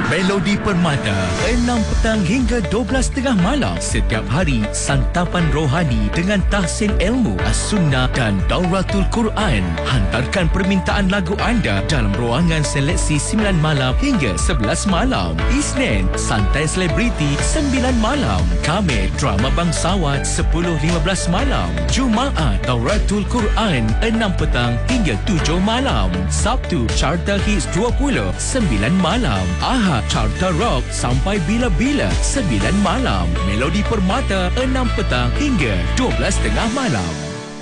Melodi Permata 6 petang hingga 12 tengah malam. Setiap hari santapan rohani dengan tahsin ilmu as-sunnah dan Dauratul Quran. Hantarkan permintaan lagu anda dalam ruangan seleksi 9 malam hingga 11 malam. Isnin santai selebriti 9 malam. Khamis drama bangsawan 10.15 malam. Jumaat Dauratul Quran 6 petang hingga 7 malam. Sabtu Carta Hits 20 9 malam. Ahad Carta Rock sampai bila-bila 9 malam. Melodi Permata 6 petang hingga 12 tengah malam.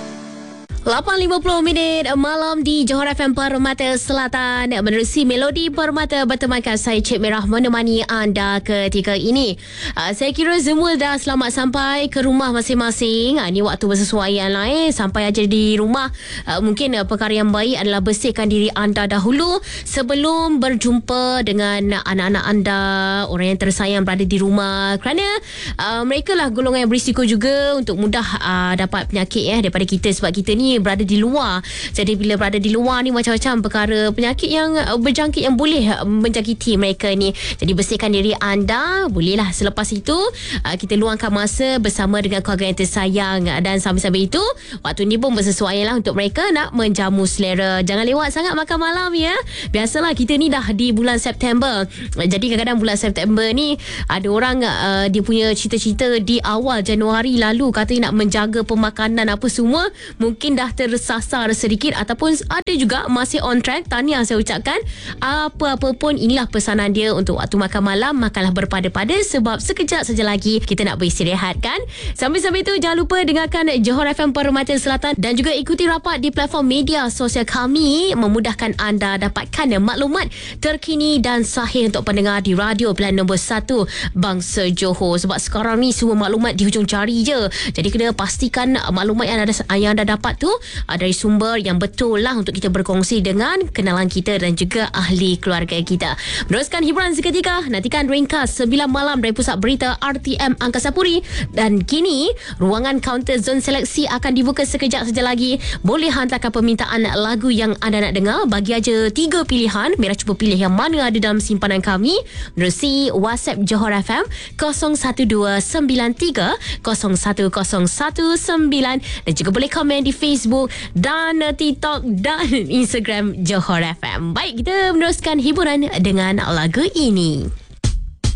8.50 malam di Johor FM Permata Selatan. Menerusi Melodi Permata bertemankan saya Cik Merah menemani anda ketika ini. Saya kira semua dah selamat sampai ke rumah masing-masing. Ini waktu bersesuaian lah sampai aja di rumah. Mungkin perkara yang baik adalah bersihkan diri anda dahulu sebelum berjumpa dengan anak-anak anda, orang yang tersayang berada di rumah, kerana mereka lah golongan yang berisiko juga untuk mudah dapat penyakit daripada kita, sebab kita ni berada di luar. Jadi bila berada di luar ni macam-macam perkara penyakit yang berjangkit yang boleh menjangkiti mereka ni. Jadi bersihkan diri anda. Bolehlah selepas itu kita luangkan masa bersama dengan keluarga yang tersayang, dan sambil-sambil itu waktu ni pun bersesuaian lah untuk mereka nak menjamu selera. Jangan lewat sangat makan malam ya. Biasalah kita ni dah di bulan September. Jadi kadang-kadang bulan September ni ada orang dia punya cita-cita di awal Januari lalu katanya nak menjaga pemakanan apa semua, mungkin dah tersasar sedikit ataupun ada juga masih on track. Tahniah saya ucapkan. Apa-apa pun inilah pesanan dia untuk waktu makan malam, makanlah berpada-pada sebab sekejap saja lagi kita nak beristirahat kan. Sambil-sambil itu jangan lupa dengarkan Johor FM Permata Selatan dan juga ikuti rapat di platform media sosial kami, memudahkan anda dapatkan maklumat terkini dan sahih untuk pendengar di radio pilihan nombor 1 Bangsa Johor. Sebab sekarang ni semua maklumat di hujung jari je. Jadi kena pastikan maklumat yang anda dapat tu dari sumber yang betul lah untuk kita berkongsi dengan kenalan kita dan juga ahli keluarga kita. Meneruskan hiburan seketika, nantikan ringkas 9 malam dari Pusat Berita RTM Angkasa Puri. Dan kini ruangan kaunter zon seleksi akan dibuka sekejap saja lagi. Boleh hantarkan permintaan lagu yang anda nak dengar. Bagi aja 3 pilihan. Merah cuba pilih yang mana ada dalam simpanan kami menerusi WhatsApp Johor FM 01293 01019 dan juga boleh komen di Facebook dan TikTok dan Instagram Johor FM. Baik, kita meneruskan hiburan dengan lagu ini.